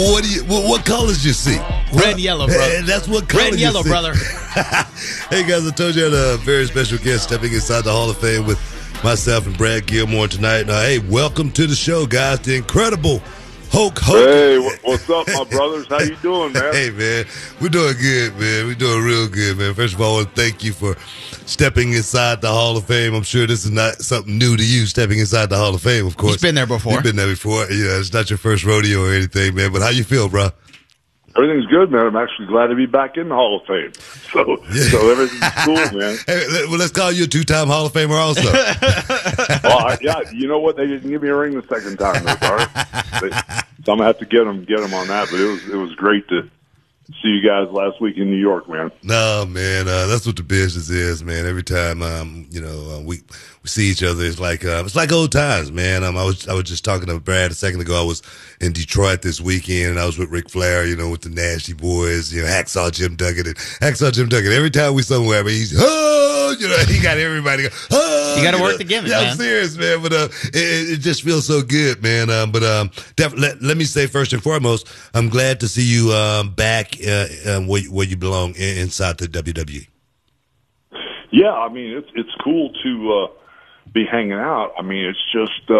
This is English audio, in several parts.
What colors you see? Red and yellow, brother. Hey, that's what color Red and you yellow, see. brother. Hey, guys, I told you I had a very special guest stepping inside the Hall of Fame with myself and Brad Gilmore tonight. Hey, welcome to the show, guys. The incredible Hulk Hogan. Hey, what's up, my brothers? How you doing, man? Hey, man. We're doing good, man. We're doing real good, man. First of all, I want to thank you for stepping inside the Hall of Fame. I'm sure this is not something new to you, stepping inside the Hall of Fame, of course. He's been there before. You've been there before. Yeah, it's not your first rodeo or anything, man. But how you feel, bro? Everything's good, man. I'm actually glad to be back in the Hall of Fame. So everything's cool, man. Hey, well, let's call you a two-time Hall of Famer also. Yeah, you know what? They didn't give me a ring the second time, though, Bart. So I'm gonna have to get them on that. But it was great to see you guys last week in New York, man. No, man, that's what the business is, man. Every time, we see each other, it's like old times, man. I was just talking to Brad a second ago. I was in Detroit this weekend, and I was with Ric Flair, with the Nasty Boys, Hacksaw Jim Duggan. Every time we somewhere, I mean, he's, he got everybody. You got to work the gimmick, man. man. I'm serious, man. But it just feels so good, man. Let me say first and foremost, I'm glad to see you back where you belong inside the WWE. Yeah, I mean it's cool to be hanging out. I mean it's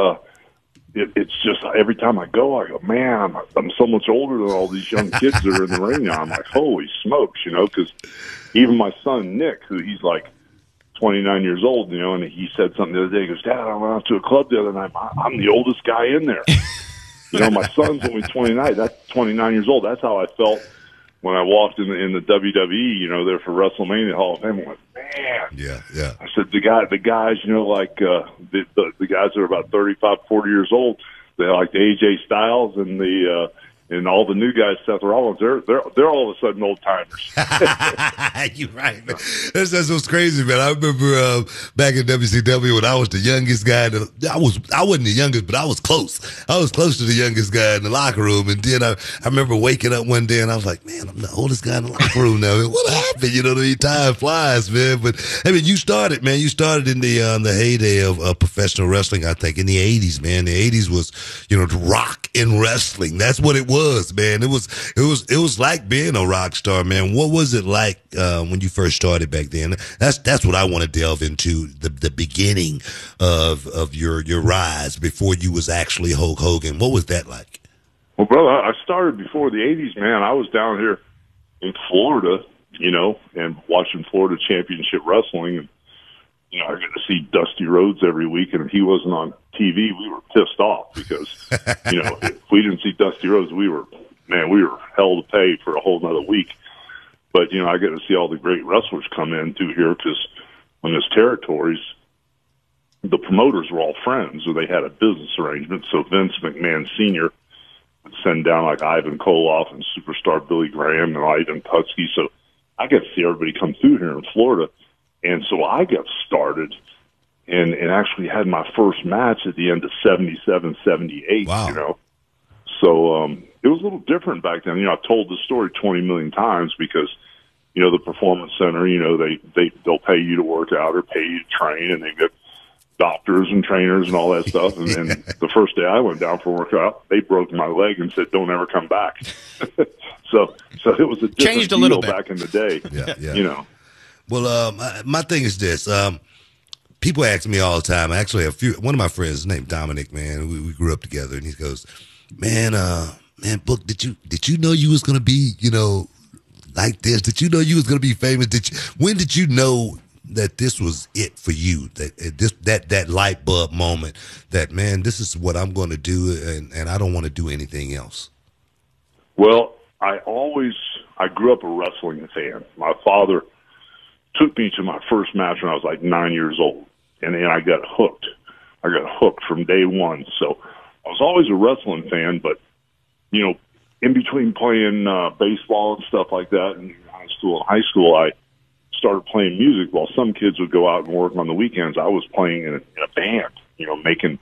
just every time I go, man, I'm so much older than all these young kids that are in the ring now. I'm like, holy smokes, because even my son Nick, who he's like 29 years old, and he said something the other day. He goes, Dad, I went out to a club the other night. I'm the oldest guy in there. My son's only 29. That's 29 years old. That's how I felt when I walked in the WWE, there for WrestleMania Hall of Fame. I went, man. Yeah. I said, the guys, the guys that are about 35, 40 years old, they're like the AJ Styles and and all the new guys, Seth Rollins, they're all of a sudden old timers. You're right, man. That's what's crazy, man. I remember back in WCW when I was the youngest guy. I wasn't the youngest, but I was close. I was close to the youngest guy in the locker room. And then I remember waking up one day and I was like, man, I'm the oldest guy in the locker room now. Man, what happened? Time flies, man. But I mean, you started in the heyday of professional wrestling. I think in the '80s, man. The '80s was the rock in wrestling. That's what it was, man. It was like being a rock star, man. What was it like when you first started back then? That's what I want to delve into, the beginning of your rise before you was actually Hulk Hogan. What was that like? Well, brother, I started before the '80s, man. I was down here in Florida, and watching Florida Championship Wrestling, and I got to see Dusty Rhodes every week, and if he wasn't on TV, we were pissed off because, if we didn't see Dusty Rhodes, we were hell to pay for a whole nother week. But, I got to see all the great wrestlers come in through here because on this territories, the promoters were all friends, or they had a business arrangement. So Vince McMahon Sr. would send down like Ivan Koloff and superstar Billy Graham and Ivan Putski. So I got to see everybody come through here in Florida. And so I got started and actually had my first match at the end of 77, 78, Wow. So it was a little different back then. I've told this story 20 million times because, the Performance Center, they'll pay you to work out or pay you to train, and they get doctors and trainers and all that stuff. And then the first day I went down for a workout, they broke my leg and said, don't ever come back. So it was a different Changed a little bit back in the day, Yeah. Well, my thing is this. People ask me all the time. Actually, one of my friends, his name Dominic, man, we grew up together, and he goes, man, Book, did you know you was going to be, like this? Did you know you was going to be famous? When did you know that this was it for you? That light bulb moment that, man, this is what I'm going to do, and I don't want to do anything else. Well, I grew up a wrestling fan. My father took me to my first match when I was like 9 years old, and I got hooked. I got hooked from day one. So I was always a wrestling fan, but, in between playing baseball and stuff like that in high school, I started playing music. While some kids would go out and work on the weekends, I was playing in a band, making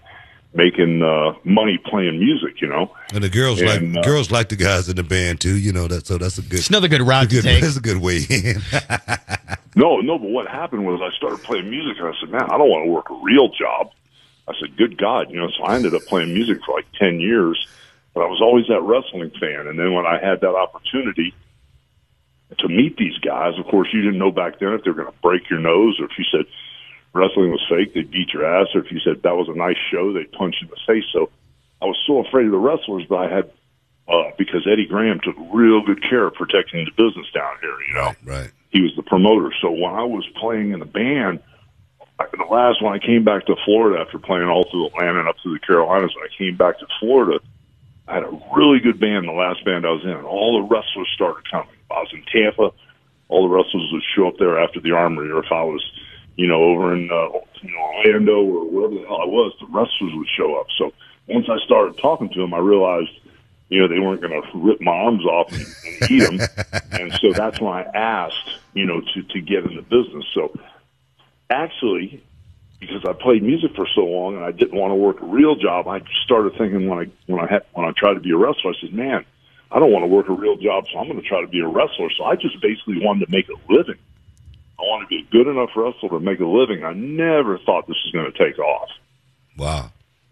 money playing music, And the girls like the guys in the band too, so that's a good. It's another good route to take. That's a good way in. No, but what happened was I started playing music, and I said, man, I don't want to work a real job. I said, good God, so I ended up playing music for like 10 years, But I was always that wrestling fan. And then when I had that opportunity to meet these guys, of course, you didn't know back then if they were going to break your nose, or if you said wrestling was fake, they'd beat your ass, or if you said that was a nice show, they'd punch you in the face. So I was so afraid of the wrestlers, but I had, because Eddie Graham took real good care of protecting the business down here, you know. Right. He was the promoter. So when I was playing in the band, when I came back to Florida after playing all through Atlanta and up through the Carolinas, when I came back to Florida, I had a really good band, the last band I was in, and all the wrestlers started coming. If I was in Tampa, all the wrestlers would show up there after the Armory, or if I was, over in Orlando or wherever the hell I was, the wrestlers would show up. So once I started talking to them, I realized, they weren't going to rip my arms off and eat them. And so that's when I asked, to get in the business. So actually, because I played music for so long and I didn't want to work a real job, I started thinking when I tried to be a wrestler, I said, man, I don't want to work a real job, so I'm going to try to be a wrestler. So I just basically wanted to make a living. I wanted to be a good enough wrestler to make a living. I never thought this was going to take off. Wow.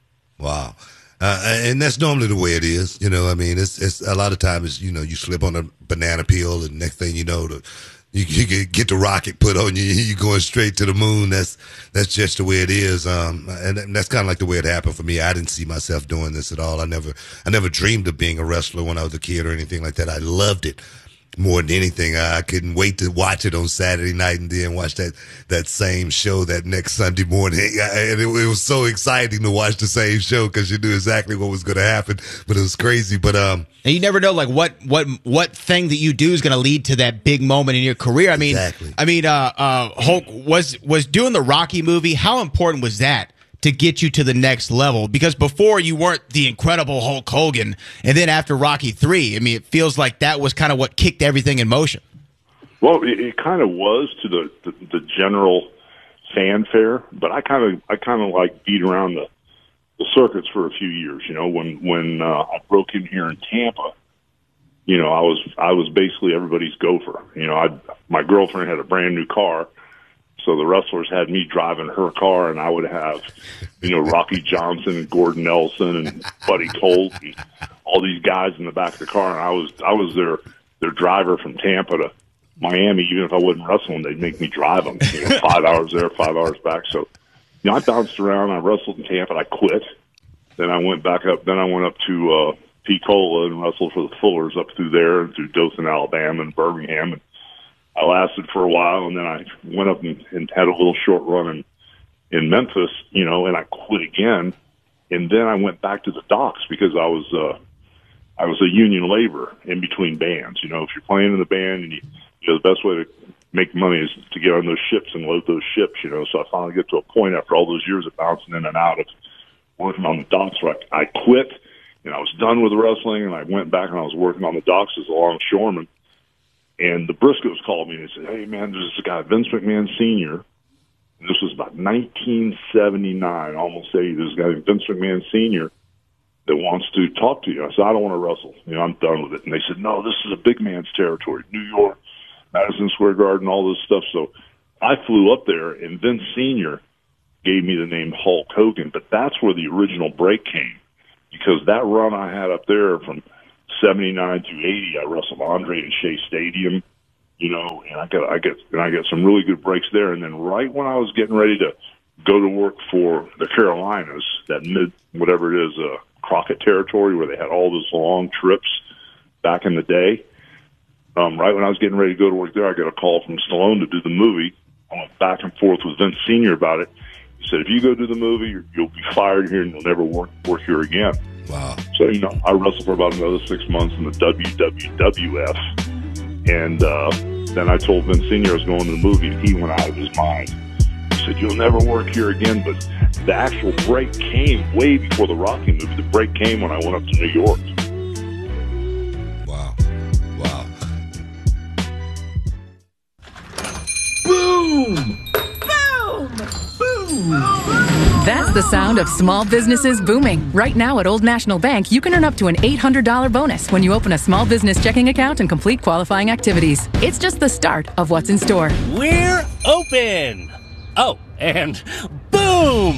And that's normally the way it is. It's a lot of times, you slip on a banana peel, and next thing you know, you get the rocket put on you. You're going straight to the moon. That's just the way it is. And that's kind of like the way it happened for me. I didn't see myself doing this at all. I never dreamed of being a wrestler when I was a kid or anything like that. I loved it more than anything. I couldn't wait to watch it on Saturday night and then watch that same show that next Sunday morning. And it was so exciting to watch the same show because you knew exactly what was going to happen. But it was crazy. But and you never know, like what thing that you do is going to lead to that big moment in your career. I mean, exactly. Hulk was doing the Rocky movie. How important was that to get you to the next level? Because before you weren't the incredible Hulk Hogan, and then after Rocky III, it feels like that was kind of what kicked everything in motion. Well, it kind of was to the general fanfare, but I kind of like beat around the circuits for a few years. When I broke in here in Tampa, I was basically everybody's gopher. My girlfriend had a brand new car. So the wrestlers had me driving her car, and I would have, Rocky Johnson and Gordon Nelson and Buddy Colt and all these guys in the back of the car. And I was their driver from Tampa to Miami. Even if I wasn't wrestling, they'd make me drive them. 5 hours there, 5 hours back. So, I bounced around. I wrestled in Tampa. I quit. Then I went back up. Then I went up to Pensacola and wrestled for the Fullers up through there and through Dothan, Alabama, and Birmingham. And I lasted for a while, and then I went up and had a little short run in Memphis, and I quit again. And then I went back to the docks because I was a union laborer in between bands. If you're playing in the band, and the best way to make money is to get on those ships and load those ships. So I finally get to a point after all those years of bouncing in and out of working on the docks where I quit, and I was done with wrestling, and I went back and I was working on the docks as a longshoreman. And the Briscoes called me and they said, hey, man, there's this guy, Vince McMahon Sr. And this was about 1979, almost 80. There's a guy, Vince McMahon Sr., that wants to talk to you. I said, I don't want to wrestle. I'm done with it. And they said, no, this is a big man's territory. New York, Madison Square Garden, all this stuff. So I flew up there, and Vince Sr. gave me the name Hulk Hogan. But that's where the original break came, because that run I had up there from 79 through 80, I wrestled Andre in Shea Stadium, and I got some really good breaks there. And then right when I was getting ready to go to work for the Carolinas, that whatever it is, Crockett territory, where they had all those long trips back in the day. Right when I was getting ready to go to work there, I got a call from Stallone to do the movie. I went back and forth with Vince Sr. about it. He said, if you go do the movie, you'll be fired here and you'll never work here again. Wow. So, I wrestled for about another 6 months in the WWF. And then I told Vince Sr. I was going to the movie, and he went out of his mind. He said, you'll never work here again. But the actual break came way before the Rocky movie. The break came when I went up to New York. Wow. Boom! Boom! Boom! That's the sound of small businesses booming. Right now at Old National Bank, you can earn up to an $800 bonus when you open a small business checking account and complete qualifying activities. It's just the start of what's in store. We're open! Oh, and boom!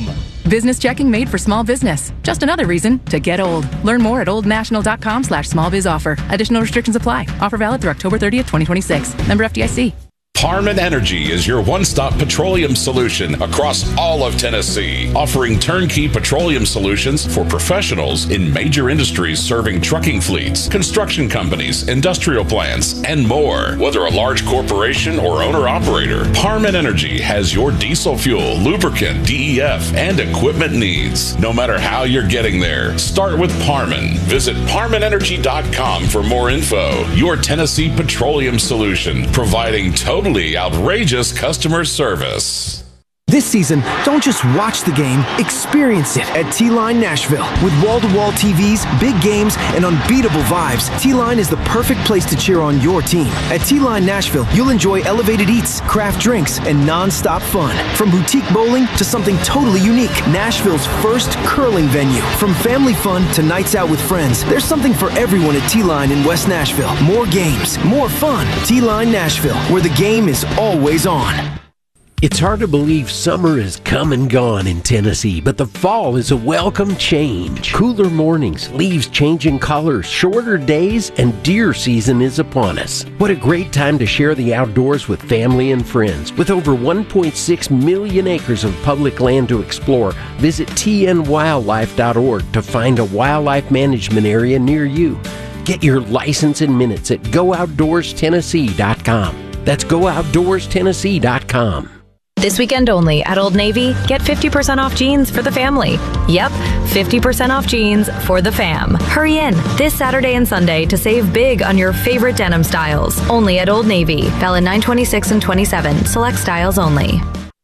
Business checking made for small business. Just another reason to get old. Learn more at oldnational.com/smallbizoffer. Additional restrictions apply. Offer valid through October 30th, 2026. Member FDIC. Parman Energy is your one-stop petroleum solution across all of Tennessee, offering turnkey petroleum solutions for professionals in major industries serving trucking fleets, construction companies, industrial plants, and more. Whether a large corporation or owner-operator, Parman Energy has your diesel fuel, lubricant, DEF, and equipment needs. No matter how you're getting there, start with Parman. Visit ParmanEnergy.com for more info. Your Tennessee petroleum solution, providing totally outrageous customer service. This season, don't just watch the game, experience it at T-Line Nashville. With wall-to-wall TVs, big games, and unbeatable vibes, T-Line is the perfect place to cheer on your team. At T-Line Nashville, you'll enjoy elevated eats, craft drinks, and non-stop fun. From boutique bowling to something totally unique, Nashville's first curling venue. From family fun to nights out with friends, there's something for everyone at T-Line in West Nashville. More games, more fun. T-Line Nashville, where the game is always on. It's hard to believe summer has come and gone in Tennessee, but the fall is a welcome change. Cooler mornings, leaves changing colors, shorter days, and deer season is upon us. What a great time to share the outdoors with family and friends. With over 1.6 million acres of public land to explore, visit tnwildlife.org to find a wildlife management area near you. Get your license in minutes at GoOutdoorsTennessee.com. That's GoOutdoorsTennessee.com. This weekend only at Old Navy, get 50% off jeans for the family. Yep, 50% off jeans for the fam. Hurry in this Saturday and Sunday to save big on your favorite denim styles. Only at Old Navy. Valid 9/26 and 27. Select styles only.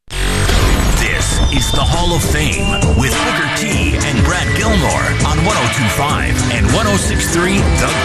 This is the Hall of Fame with Booker T and Brad Gilmore on 102.5 and 106.3 The